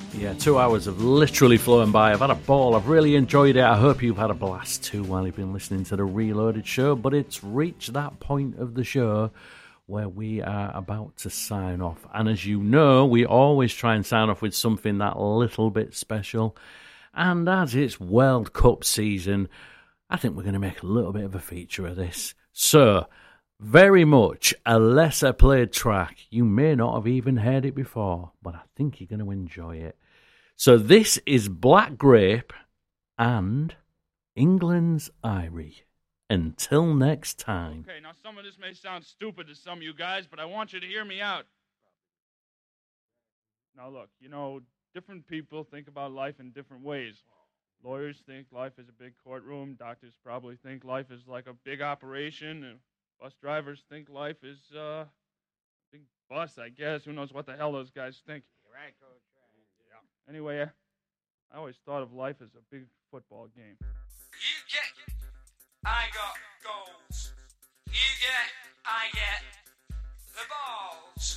Yeah, 2 hours have literally flown by. I've had a ball. I've really enjoyed it. I hope you've had a blast too while you've been listening to the Reloaded show. But it's reached that point of the show where we are about to sign off. And as you know, we always try and sign off with something that little bit special. And as it's World Cup season, I think we're going to make a little bit of a feature of this. So, very much a lesser played track. You may not have even heard it before, but I think you're going to enjoy it. So this is Black Grape and England's Irie. Until next time. Okay, now some of this may sound stupid to some of you guys, but I want you to hear me out. Now look, different people think about life in different ways. Lawyers think life is a big courtroom. Doctors probably think life is like a big operation. And bus drivers think life is a big bus, I guess. Who knows what the hell those guys think. You're right, Coach. Yeah. Anyway, I always thought of life as a big football game. You get, I got goals. You get, I get the balls.